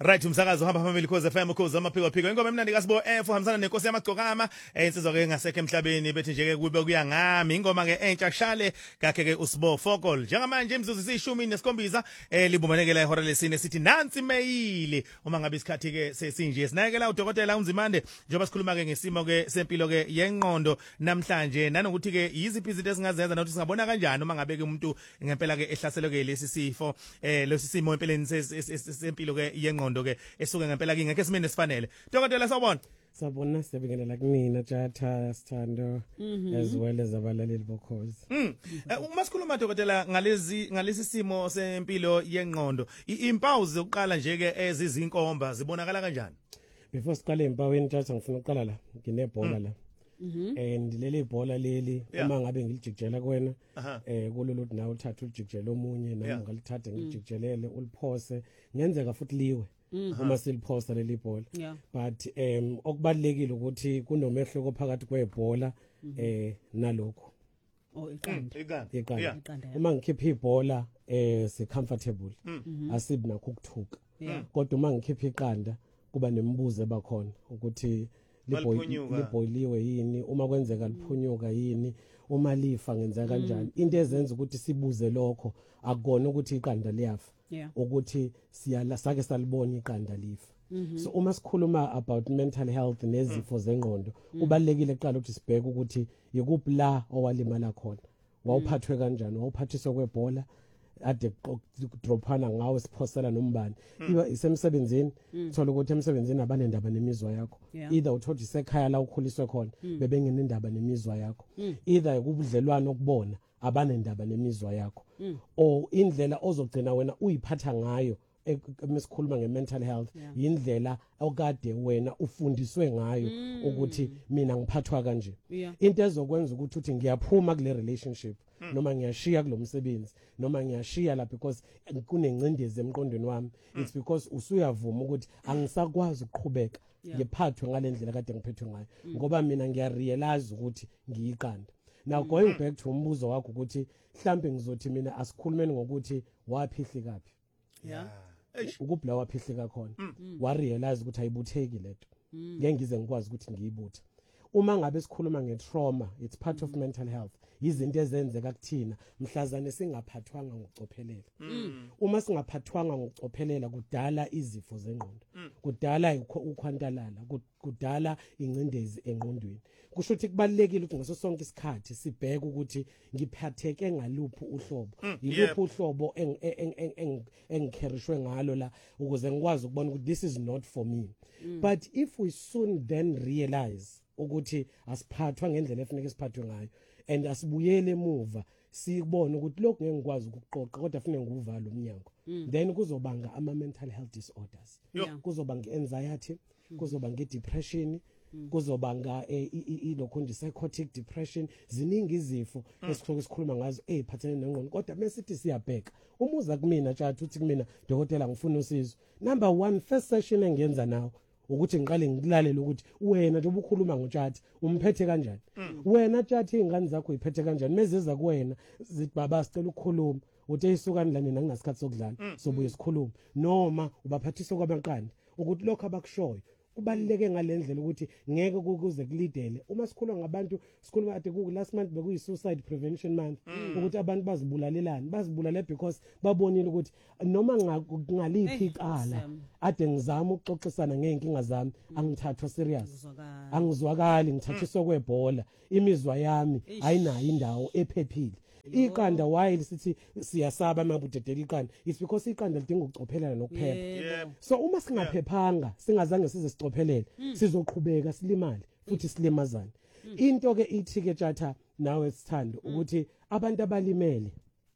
Right, umsakazo hamba phambili Khoza FM ukhoza amaphiko ingoma emnandi kaSibo F uhambisana nenkosi yamagcokama insizwa ke ngasekho emhlabeni bethi nje ke kube kuya ngami ingoma ke entsha shale kakhe ke uSibo Fokol njengamanje imzuzu isishumi nesikhombisa libumanekela ihora lesine sithi nansi meyile uma ngabe isikhathi ke sesinje sinakekela uDokotela uNzimande njengoba sikhuluma ke ngesimo ke sempilo ke yengqondo namhlanje nanokuthi ke yiziphi izinto esingazenza nokuthi singabona kanjani uma ngabe ke umuntu ngempela ke ehlaselwe ke lesi sifo lesi simo empeleni sempilo ke yengqondo ke esuke ngempela ke ngeke simene sifanele Dokotela sawubona sabona sibingelela kunina Tjatha Sithando as well as abalaleli bokhozi uma sikhuluma Dokotela ngalesi simo sempilo yengqondo impawu zokuqala nje ke ezizinkomba zibonakala kanjani before siqale empaweni Tjatha ngifuna uqala la nginebhola la and leli bhola leli uma ngabe ngilijikijela kuwena kulolu nawe uthatha ulijikijela omunye nami ngalithatha ngilijikijelele uliphose ngenzeka futhi liwe uma siliphosa leli bhola but okubalekile ukuthi kunomehluko phakathi kwebhola nalokho iqanda uma ngikhipha ibhola si comfortable asibi nakho ukuthuka kodwa uma ngikhipha iqanda kuba nemibuzo ebakhona ukuthi libhoyiliwe yini uma kwenzeka liphunyuka yini uma lifa ngenzeka kanjani into ezenza ukuthi sibuze lokho akukona ukuthi iqanda liyafa ukuthi sake salibona iqanda lifa so uma sikhuluma about mental health nezifo zengqondo kubalekile kuqala ukuthi sibheke ukuthi yikuphi la owalimala khona wawuphathwe kanjani wawuphathiswa kwebhola ade drophana ngawe siphosela nombani iba isemsebenzini thola ukuthi emsebenzini abanendaba nemizwa yakho either uthothi sekhaya la ukhuliswe khona bebengenendaba nemizwa yakho either kubudlelwano okubona abanendaba nemizwa yakho or indlela ozogcina wena uyiphatha ngayo mesikhuluma nge-mental health yindlela okade wena ufundiswe ngayo ukuthi mina ngiphathwa kanje into ezokwenza ukuthi uthi ngiyaphuma kule relationship noma ngiyashiya kulomsebenzi noma ngiyashiya la because kunengcindezi emqondweni wami it's because usuyavuma ukuthi angisakwazi ukuqhubeka ngiphathwe ngalendlela kade ngiphethwe ngayo ngoba mina ngiyarealize ukuthi ngiyiqanda now going back to umbuzo wakho ukuthi mhlambe ngizothi mina asikhulumeni ngokuthi waphihlikapi ukubla waphihlika khona warealize ukuthi ayibutheki lento ngeke ngize ngikwazi ukuthi ngiyibuthe uma ngabe sikhuluma ngetrauma it's part of mental health izinto ezenzeka kuthina mhlazane singaphathwanga ngokucophelela uma singaphathwanga ngokucophelela kudala izifo zengqondo kudala ukhwantalala kudala ingcindezi engqondweni kusho ukuthi kubalekile ukuthi ngaso sonke isikhathi sibheke ukuthi ngiphatheke ngaluphi uhlobo yiluphi uhlobo engikherishwe ngalo la ukuze ngikwazi ukubona ukuthi this is not for me but if we soon then realize ukuthi asiphathwa ngendlela efanele siphathwe ngayo and asibuyele emuva sibone ukuthi lokho ngeke ngikwazi ukuqoqa kodwa kufanele nguvalo umnyango then kuzobanga ama mental health disorders kuzobanga anxiety kuzobanga depression kuzobanga ilokho psychotic depression ziningi izifo esikhuluma ngazo eziphathene nengqondo kodwa mesithi siyabheka umuza kumina Tjatha uthi kumina Dokotela ngifuna usizo number 1 first session engenza nawo ukuthi ngiqale ngilalele ukuthi wena nje ubukhuluma ngoTjatha umphethe kanjani wena Tjatha ingane zakho uyiphethe kanjani mezeza kuwena zithi baba sicela ukukhuluma uthe isukani la nina nginasikhathi sokudlala sobuye sikhuluma noma ubaphathisa kwabaqanda ukuthi lokho abakushoyo kubaluleke ngalendlela ukuthi ngeke kuze kulidele uma sikhuluma ngabantu sikhuluma ade ku last month bekuyi suicide prevention month ukuthi abantu bazibulale because babonile ukuthi noma ngaliphi iqala ade ngizama ukuxoxisana ngeenkinga zami angithathwa serious angizwakali ngithathiswa kwebhola imizwa yami ayinayo indawo ephephile iqanda why lisithi siyasaba mabudedela iqanda it's because iqanda lidinga ukucophelela nokuphepha so uma singaphephanga singazange size sicophelele sizoqhubeka silimale futhi silimazana into ke ithi ke Tjatha nawe Sithando ukuthi abantu abalimele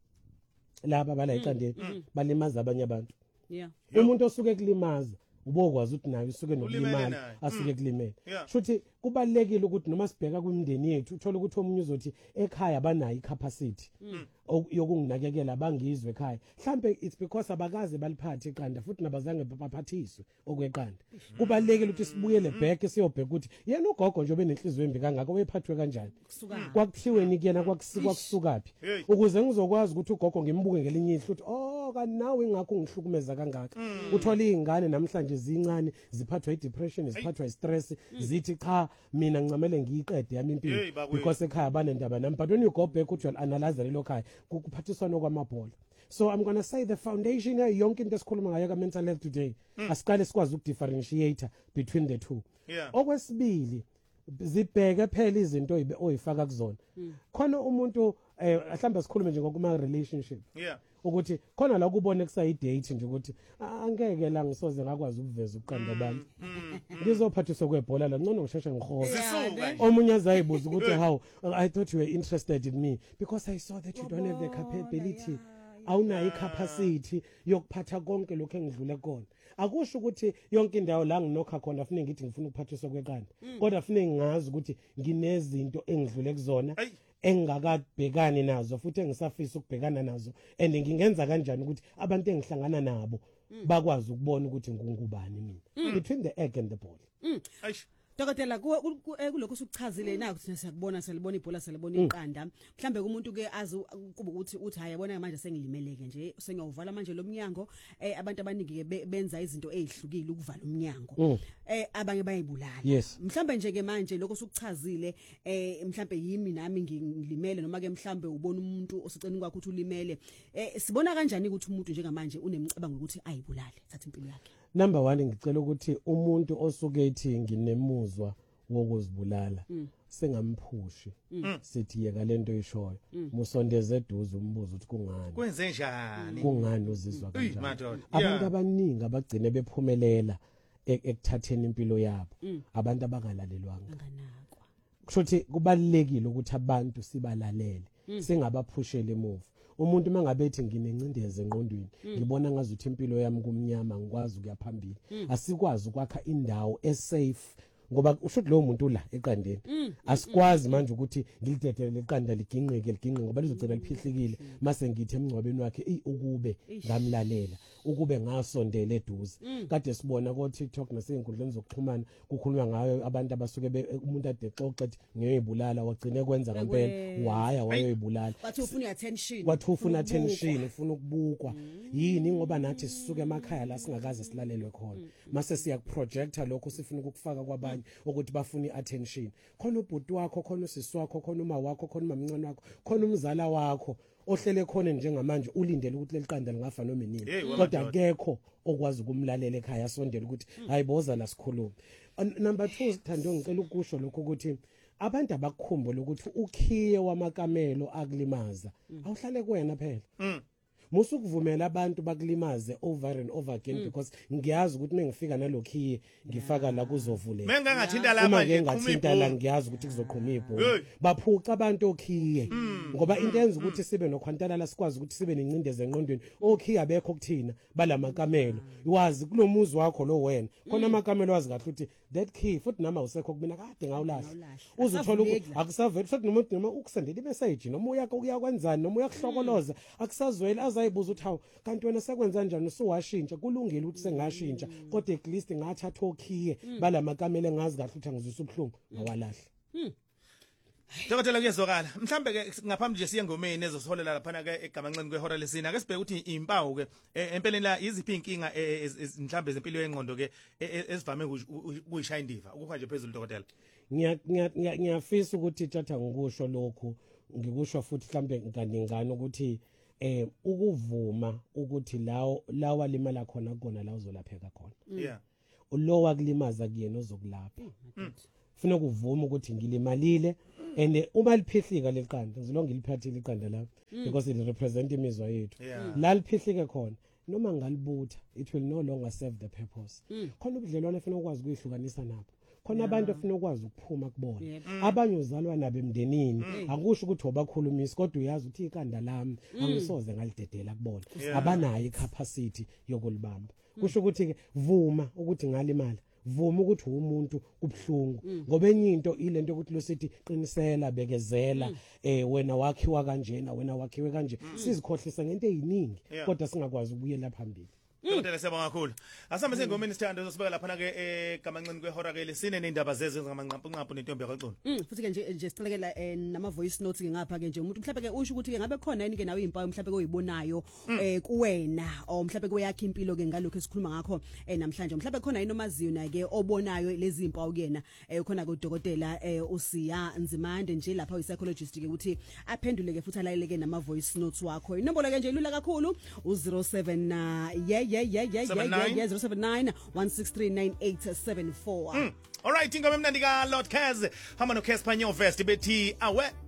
laba abala iqandeni balimaza abanye abantu umuntu osuke kulimaza ubokwazi ukuthi naye usuke nokulimala asuke kulimele futhi kubalekile ukuthi noma sibheka kwimindeni yethu uthola ukuthi omunye uzothi ekhaya banayo icapacity yokunginakekela bangizwe ekhaya mhlambe it's because abakaze baliphathe iqanda futhi nabazange baphathiswe okweqanda kubalekile ukuthi sibuyele back siyobheka ukuthi yena ugogo nje obenenhliziyo embi kangaka wephathwe kanjani kwakuthiweni kuyena kwakusukaphi ukuze ngizokwazi ukuthi ugogo ngimbuke ngelinye ihlo ukuthi oh kanti nawe ingakho ngihlukumeza kangaka uthola izingane namhlanje zincane ziphathwa i-depression ziphathwa i-stress zithi cha mina ngincamele ngiyiqede yami impilo because ekhaya banendaba nami but when you go back uthi analyze lelo khaya kuphathiswana kwamabhola. So I'm going to say the foundation yonke into esikhuluma ngayo ka mental health today asiqale sikwazi ukudifferentiate between the two. Okwesibili zibheke phela izinto oyifaka kuzona khona umuntu mhlawumbe sikhulume nje ngokuma relationship ukuthi khona la kubone kusayi date nje ukuthi angeke la ngisoze ngakwazi ukuveza uqanda abantu ngizophathiswa kwebhola la ngcono ngisheshe ngihoza omunye azayibuza ukuthi how I thought you were interested in me because I saw that you don't have the capability awunayo icapacity yokuphatha konke lokho engidlule kona akusho ukuthi yonke indawo la nginokha khona afanele ngithi ngifuna ukuphathiswa kweqanda kodwa afanele ngazi ukuthi nginezinto engidlule kuzona engakabhekani nazo futhi engisafisa ukubhekana nazo and ngingenza kanjani ukuthi abantu engihlangana nabo bakwazi ukubona ukuthi ngingubani mina between the egg and the ball. Dokotela kulokho usuchazile na ukuthi siyakubona selibona ibhola selibona iqanda mhlambe kumuntu ke azi kuba ukuthi uthi hayi yabona manje sengilimeleke nje sengiyawuvala manje lo mnyango abantu abaningi ke benza izinto ezihlukile ukuvala umnyango abanye bayibulala mhlambe nje ke manje lokho usuchazile mhlambe yimi nami ngilimele noma ke mhlambe ubona umuntu oseceni kwakho ukuthi ulimele sibona kanjani ukuthi umuntu njengamanje unemcabango ukuthi ayibulale thatha impilo yakhe. Number 1 ngicela ukuthi umuntu osuke ethi nginemuzwa wokuzibulala sengamphushi sithi yeka lento ishoyo musondeze eduze umbuzo ukuthi kungani kwenze njani kungani uzizwa kanjani abantu abaningi abagcine bephumelela ekuthatheni impilo yabo abantu abangalalelwanga kusho ukuthi kubalekile ukuthi abantu sibalalele singabaphushela emuva umuntu mangabethi nginencindeze engqondweni ngibona ngazuthi impilo yami kumnyama ngikwazi ukuyaphambili asikwazi ukwakha indawo esafe ngoba ushuthi lo muntu la eqandeni asikwazi manje ukuthi ngilidedele iqanda liginqeke ngoba lizogcina liphihlikile mase ngithi emncwabeni wakhe ukube ngamlalela ukube ngasondela eduze kade sibona ko TikTok nasey'nkundleni zokuxhumana kukhulunywa ngayo abantu abasuke umuntu ade xoxa ethi ngiyibulala wagcine kwenza ngempela wayoyibulala wathi ufuna attention ufuna ukubukwa yini ngoba nathi sisuke emakhaya la singakaze silalelwe khona mase siyakuprojecta lokho sifuna ukufaka kwabanye ukuthi bafuna iattention khona ubhuti wakho khona usisi wakho khona uma wakho khona umamncane wakho khona umzala wakho ohlele khona njengamanje ulindele ukuthi leliqanda lingafa noma inini kodwa akekho okwazi ukumlalela ekhaya sondela ukuthi hayiboza la sikhuluma. Number 2 sithando ngicela ukusho lokho ukuthi abantu abakukhumbula ukuthi ukhiye wamakamelo akulimaza awuhlale kuwena phela musukuvumela abantu bakulimaze over and over again because ngiyazi ukuthi mengifika nalokhiye ngifaka la kuzovuleka mengangathinta lapha nje ngathinta la ngiyazi ukuthi kuzoqhuma ibhola baphuca abantu okhiye ngoba into yenza ukuthi sibe nokhwantalala sikwazi ukuthi sibe nencindeze engqondweni okhiye abekho kuthina balamakamelo wazi kulomuzi wakho lo wena khona amakamelo wazi kahle ukuthi that key futhi nama usekho kumina kade ngawulahla uzuthola ukuthi akusaveli futhi nomuntu noma ukusendela imessage noma uyakho uyakwenzani noma uyakuhlokoloza akusazweli azayibuza ukuthi hawu kanti wena sekwenza kanjani usuwashintsha kulungile ukuthi sengashintsha kodwa at least ngathatha okhiye balamakamelo engazi kahle ukuthi angizwisa ubhlungu ngawalahla. Dokotela kuyezwakala mhlambe ke ngaphambi nje siye ngomeni ezosoholela lapha ke egamanxeni kwehora lesina ake sibheke ukuthi impawu ke empeleni la iziphi inkinga mhlambe zempilo yengqondo ke ezivame ukuyishaya indiva ukukhwa nje phezulu dokotela. Ngiyafisa ukuthi tjatha ngikusho lokho ngikusho futhi mhlambe nganingana ukuthi ukuvuma ukuthi lawa limala khona la uzolapheka khona ulowa kulimaza kuyena ozokulapha ufuna ukuvuma ukuthi ngilimalile and uma liphihlika leqanda ngizolonga ngiliphathile iqanda la because it represent imizwa yethu la liphihlike khona noma ngalibutha it will no longer serve the purpose khona ubudlelwane ufuna ukwazi ukuyihlukanisa nabo khona abantu afuna ukwazi ukuphuma kubona abanye uzalwa nabo emndenini akusho ukuthi obakhulumisi kodwa uyazi ukuthi iqanda lami angisoze ngalidedela kubona abanayo icapacity yokulibamba kusho ukuthi ke vuma ukuthi ngalimala vuma ukuthi umuntu kubhlungu ngoba enye into ilento ukuthi lo sithi qinisela bekezela wena wakhiwa kanjena wena wakhiwe kanje sizikhohlisa ngento eziningi kodwa singakwazi ukubuyela phambili. Ngicela siyabonga kakhulu. Asambe sengomeni sithando sosibeka lapha na ke egamancane kwehora ke lesine nendaba zeze ngamanqaphu nentombi yakaqondo. Futhi ke nje sicela nama voice notes ke ngapha ke nje umuntu mhlawumbe ke usho ukuthi ke ngabe khona yini ke nawe impawu mhlawumbe ke uyibonayo kuwena o mhlawumbe kweyakhe impilo ke ngalokho esikhuluma ngakho namhlanje mhlawumbe khona yini omaziyo na ke obonayo lezi impawu kuyena khona kudokotela uSiya Nzimande nje lapha uyipsychologist ke ukuthi aphendule ke futhi alayeleke nama voice notes wakho. Inombolo ke nje ilula kakhulu u07 079 163 9874. All right ingoma emnandi ka Lord Kaz hamba no Casper Nyovest bethi awe